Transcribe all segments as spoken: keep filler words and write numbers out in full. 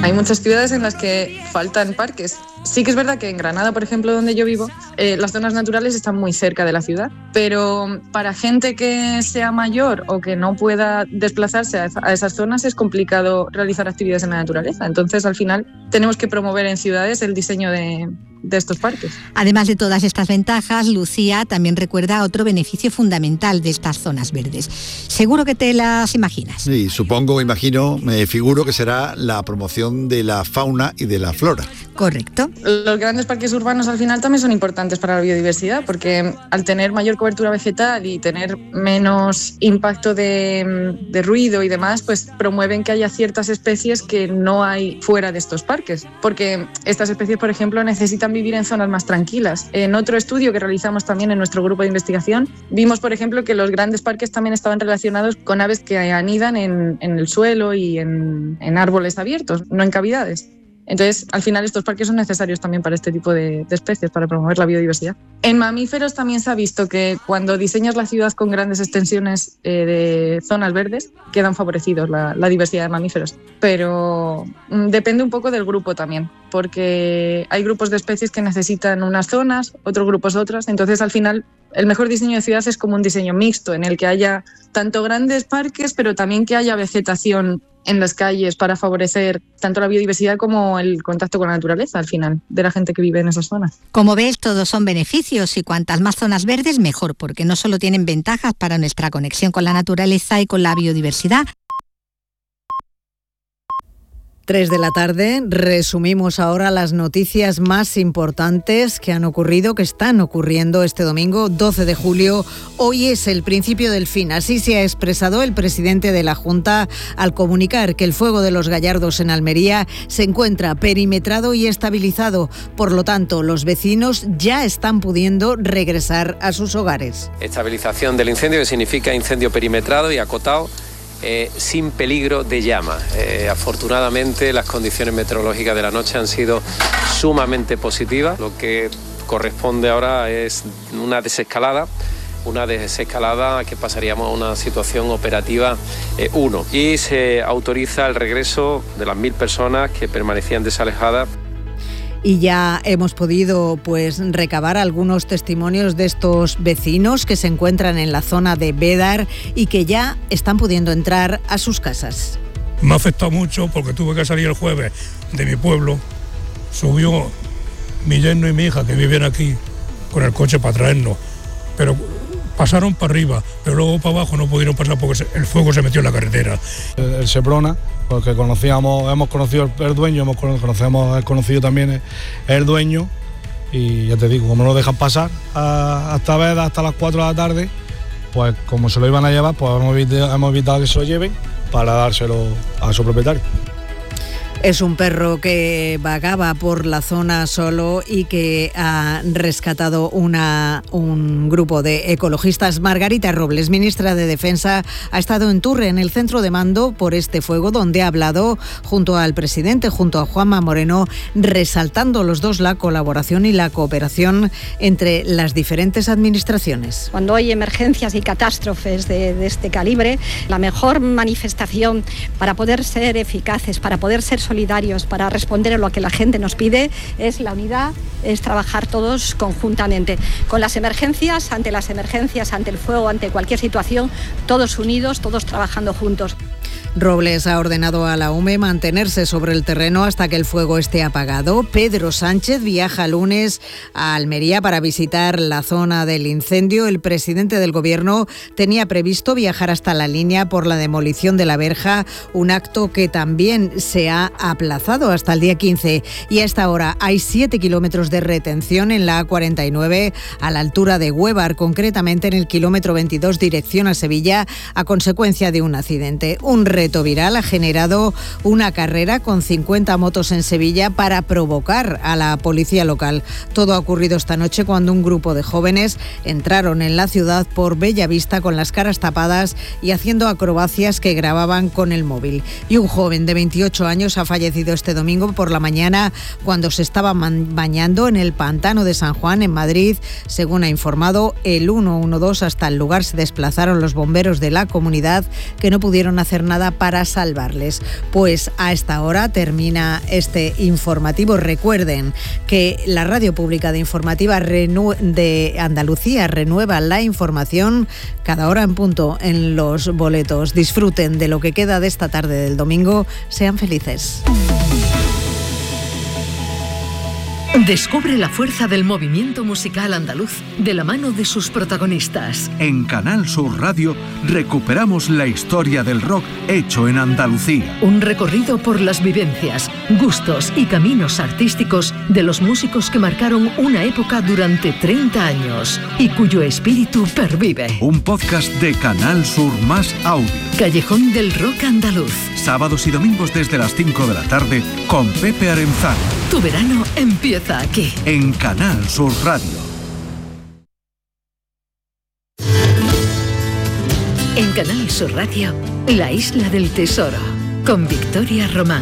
Hay muchas ciudades en las que faltan parques. Sí que es verdad que en Granada, por ejemplo, donde yo vivo, eh, las zonas naturales están muy cerca de la ciudad, pero para gente que sea mayor o que no pueda desplazarse a, a esas zonas es complicado realizar actividades en la naturaleza. Entonces, al final, tenemos que promover en ciudades el diseño de, de estos parques. Además de todas estas ventajas, Lucía también recuerda otro beneficio fundamental de estas zonas verdes. Seguro que te las imaginas. Sí, supongo, imagino, me figuro que será la promoción de la fauna y de la flora. Correcto. Los grandes parques urbanos al final también son importantes para la biodiversidad, porque al tener mayor cobertura vegetal y tener menos impacto de, de ruido y demás, pues promueven que haya ciertas especies que no hay fuera de estos parques, porque estas especies, por ejemplo, necesitan vivir en zonas más tranquilas. En otro estudio que realizamos también en nuestro grupo de investigación, vimos, por ejemplo, que los grandes parques también estaban relacionados con aves que anidan en, en el suelo y en, en árboles abiertos, no en cavidades. Entonces, al final, estos parques son necesarios también para este tipo de, de especies, para promover la biodiversidad. En mamíferos también se ha visto que cuando diseñas la ciudad con grandes extensiones eh, de zonas verdes, quedan favorecidos la, la diversidad de mamíferos. Pero mm, depende un poco del grupo también, porque hay grupos de especies que necesitan unas zonas, otros grupos otras. Entonces, al final, el mejor diseño de ciudad es como un diseño mixto, en el que haya tanto grandes parques, pero también que haya vegetación en las calles para favorecer tanto la biodiversidad como el contacto con la naturaleza, al final, de la gente que vive en esas zonas. Como ves, todos son beneficios y cuantas más zonas verdes, mejor, porque no solo tienen ventajas para nuestra conexión con la naturaleza y con la biodiversidad. tres de la tarde, resumimos ahora las noticias más importantes que han ocurrido, que están ocurriendo este domingo, doce de julio. Hoy es el principio del fin, así se ha expresado el presidente de la Junta al comunicar que el fuego de los Gallardos en Almería se encuentra perimetrado y estabilizado. Por lo tanto, los vecinos ya están pudiendo regresar a sus hogares. Estabilización del incendio, que significa incendio perimetrado y acotado, Eh, sin peligro de llama. Eh, afortunadamente las condiciones meteorológicas de la noche han sido sumamente positivas. Lo que corresponde ahora es una desescalada, una desescalada que pasaríamos a una situación operativa uno. Eh, y se autoriza el regreso de las mil personas que permanecían desalejadas. Y ya hemos podido pues recabar algunos testimonios de estos vecinos que se encuentran en la zona de Bédar y que ya están pudiendo entrar a sus casas. Me ha afectado mucho porque tuve que salir el jueves de mi pueblo. Subió mi yerno y mi hija que viven aquí con el coche para traernos, pero pasaron para arriba, pero luego para abajo no pudieron pasar porque el fuego se metió en la carretera. El, el Seprona, porque conocíamos, hemos conocido el dueño, hemos conocemos, el conocido también el dueño, y ya te digo, como no lo dejan pasar a, hasta Bédar, hasta las cuatro de la tarde, pues como se lo iban a llevar, pues hemos evitado, hemos evitado que se lo lleven para dárselo a su propietario. Es un perro que vagaba por la zona solo y que ha rescatado una, un grupo de ecologistas. Margarita Robles, ministra de Defensa, ha estado en Turre, en el centro de mando por este fuego, donde ha hablado junto al presidente, junto a Juanma Moreno, resaltando los dos la colaboración y la cooperación entre las diferentes administraciones. Cuando hay emergencias y catástrofes de, de este calibre, la mejor manifestación para poder ser eficaces, para poder ser solidarios, para responder a lo que la gente nos pide, es la unidad, es trabajar todos conjuntamente. Con las emergencias, ante las emergencias, ante el fuego, ante cualquier situación, todos unidos, todos trabajando juntos. Robles ha ordenado a la U M E mantenerse sobre el terreno hasta que el fuego esté apagado. Pedro Sánchez viaja lunes a Almería para visitar la zona del incendio. El presidente del Gobierno tenía previsto viajar hasta la línea por la demolición de la verja, un acto que también se ha aplazado hasta el día quince. Y a esta hora hay siete kilómetros de retención en la A cuarenta y nueve a la altura de Huévar, concretamente en el kilómetro veintidós dirección a Sevilla, a consecuencia de un accidente. Un reto viral ha generado una carrera con cincuenta motos en Sevilla para provocar a la policía local. Todo ha ocurrido esta noche cuando un grupo de jóvenes entraron en la ciudad por Bellavista con las caras tapadas y haciendo acrobacias que grababan con el móvil. Y un joven de veintiocho años ha fallecido este domingo por la mañana cuando se estaba bañando en el pantano de San Juan, en Madrid. Según ha informado el ciento doce, hasta el lugar se desplazaron los bomberos de la comunidad, que no pudieron hacer nada nada para salvarles. Pues a esta hora termina este informativo. Recuerden que la Radio Pública de Informativa de Andalucía renueva la información cada hora en punto en los boletos. Disfruten de lo que queda de esta tarde del domingo. Sean felices. Descubre la fuerza del movimiento musical andaluz de la mano de sus protagonistas. En Canal Sur Radio recuperamos la historia del rock hecho en Andalucía. Un recorrido por las vivencias, gustos y caminos artísticos de los músicos que marcaron una época durante treinta años y cuyo espíritu pervive. Un podcast de Canal Sur más audio. Callejón del Rock Andaluz. Sábados y domingos desde las cinco de la tarde con Pepe Arenzano. Tu verano empieza aquí. En Canal Sur Radio. En Canal Sur Radio, La Isla del Tesoro, con Victoria Román.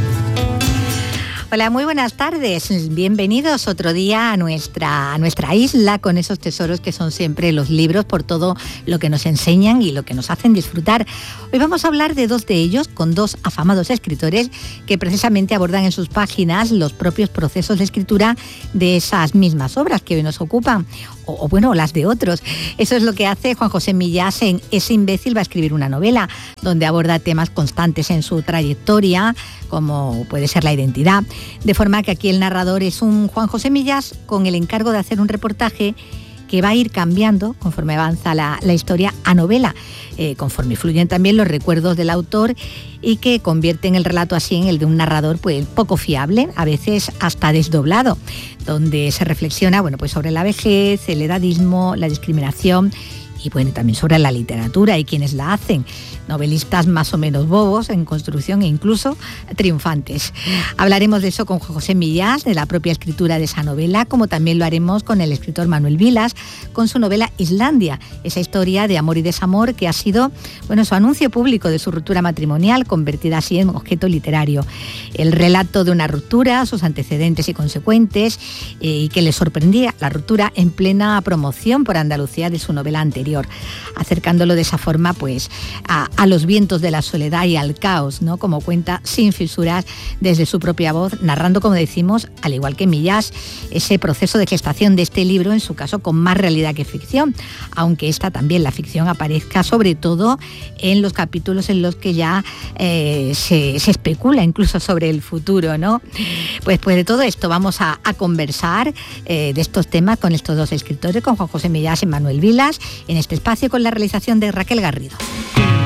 Hola, muy buenas tardes. Bienvenidos otro día a nuestra, a nuestra isla con esos tesoros que son siempre los libros por todo lo que nos enseñan y lo que nos hacen disfrutar. Hoy vamos a hablar de dos de ellos con dos afamados escritores que precisamente abordan en sus páginas los propios procesos de escritura de esas mismas obras que hoy nos ocupan. O, o bueno, las de otros. Eso es lo que hace Juan José Millás en Ese imbécil va a escribir una novela, donde aborda temas constantes en su trayectoria, como puede ser la identidad, de forma que aquí el narrador es un Juan José Millás con el encargo de hacer un reportaje que va a ir cambiando conforme avanza la, la historia a novela, eh, conforme fluyen también los recuerdos del autor y que convierten el relato así en el de un narrador pues poco fiable, a veces hasta desdoblado, donde se reflexiona bueno, pues sobre la vejez, el edadismo, la discriminación y bueno, también sobre la literatura y quienes la hacen. Novelistas más o menos bobos en construcción e incluso triunfantes. Hablaremos de eso con José Millás, de la propia escritura de esa novela, como también lo haremos con el escritor Manuel Vilas, con su novela Islandia, esa historia de amor y desamor que ha sido bueno, su anuncio público de su ruptura matrimonial, convertida así en objeto literario. El relato de una ruptura, sus antecedentes y consecuentes, eh, y que le sorprendía la ruptura en plena promoción por Andalucía de su novela anterior, acercándolo de esa forma pues a a los vientos de la soledad y al caos, ¿no? Como cuenta sin fisuras desde su propia voz, narrando, como decimos, al igual que Millás, ese proceso de gestación de este libro, en su caso con más realidad que ficción, aunque esta también, la ficción, aparezca sobre todo en los capítulos en los que ya eh, se, se especula incluso sobre el futuro, ¿no? Pues, pues de todo esto vamos a, a conversar eh, de estos temas con estos dos escritores, con Juan José Millás y Manuel Vilas, en este espacio con la realización de Raquel Garrido.